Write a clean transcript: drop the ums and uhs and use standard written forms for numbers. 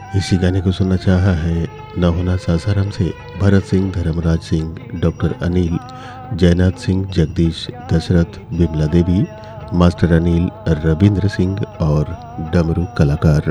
इसी गाने को सुनना चाहा है नहोना सासाराम से भरत सिंह, धर्मराज सिंह, डॉक्टर अनिल, जयनाथ सिंह, जगदीश, दशरथ, बिमला देवी, मास्टर अनिल, रविंद्र सिंह और डमरू कलाकार।